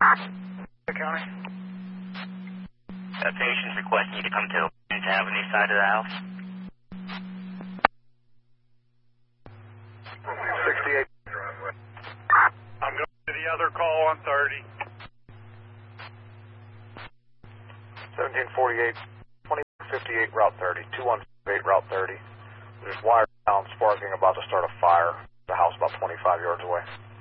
County. A patient's requesting you to come to Orange Avenue side of the house. 68. I'm going to the other call on 30. 1748, 2058 Route 30, 2158 Route 30. There's wire down sparking about to start a fire. The house about 25 yards away.